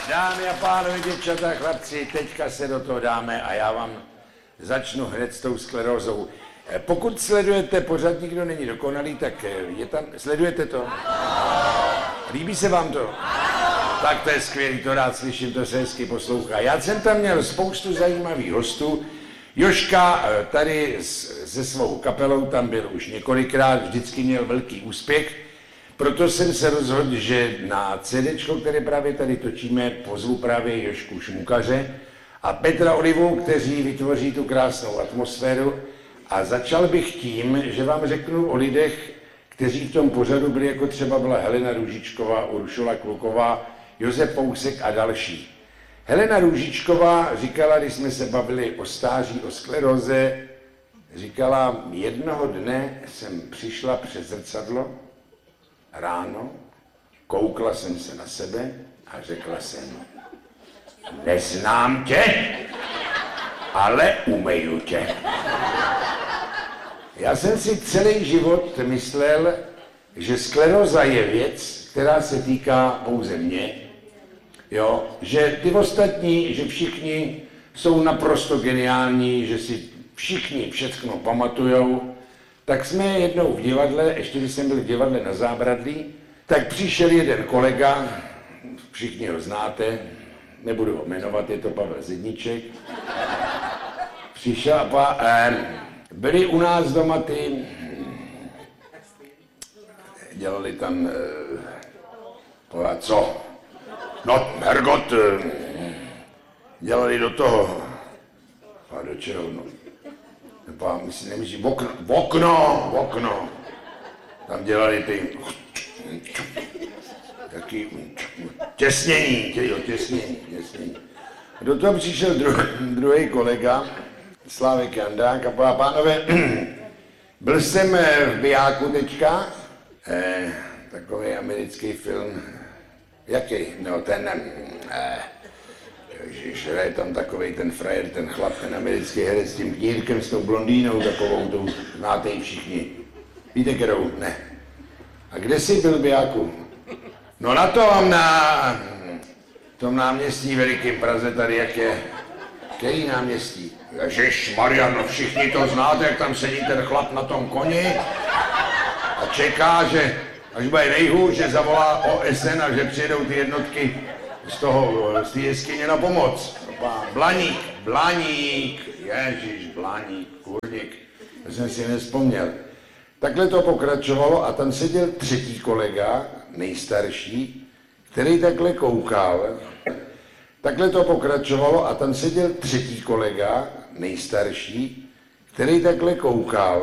Dámy a pánové, děvčata, chlapci, teďka se do toho dáme a já vám začnu hned s tou sklerózou. Pokud sledujete pořád Nikdo není dokonalý, tak je tam, sledujete to? Líbí se vám to? Tak to je skvělý, to rád slyším, to se hezky poslouchá. Já jsem tam měl spoustu zajímavých hostů. Jožka tady se svou kapelou tam byl už několikrát, vždycky měl velký úspěch. Proto jsem se rozhodl, že na CDčko, které právě tady točíme, pozvu právě Jožku Šmukaře a Petra Olivu, kteří vytvoří tu krásnou atmosféru. A začal bych tím, že vám řeknu o lidech, kteří v tom pořadu byli, jako třeba byla Helena Růžičková, Uršula Kluková, Josef Pousek a další. Helena Růžičková říkala, když jsme se bavili o stáří, o skleróze, říkala, jednoho dne jsem přišla před zrcadlo ráno, koukla jsem se na sebe a řekla jsem, neznám tě, ale umeju tě. Já jsem si celý život myslel, že skleróza je věc, která se týká pouze mě, jo? Že ty ostatní, že všichni jsou naprosto geniální, že si všichni všechno pamatujou. Tak jsme jednou v divadle, ještě když jsem byl v divadle na Zábradlí, tak přišel jeden kolega, všichni ho znáte, nebudu ho jmenovat, je to Pavel Zedníček. Přišel a byli u nás doma ty, dělali tam, co? No, Hergot, dělali do toho, a do čeho, no. Nemyslím, okno. Tam dělali ty taky těsnění. Do toho přišel druhý kolega, Slávek Jandák, a pánové, byl jsem v Bijáku teďka, takový americký film, jaký? No ten, ježiš, je tam takovej ten frajer, ten chlap, ten americký herec s tím knírkem, s tou blondýnou takovou, tu znáte ji všichni. Víte, kterou? Ne. A kde jsi byl v Bijáku? No na tom náměstí velikým Praze tady, jak je. Který náměstí? Ježišmarja, no všichni to znáte, jak tam sedí ten chlap na tom koni a čeká, že až bude nejhůř, že zavolá OSN a že přijedou ty jednotky z té jeskyně na pomoc. Blaník, kurník, to jsem si nespomněl. Takhle to pokračovalo a tam seděl třetí kolega, nejstarší, který takhle koukal. Takhle to pokračovalo a tam seděl třetí kolega, nejstarší, který takhle koukal.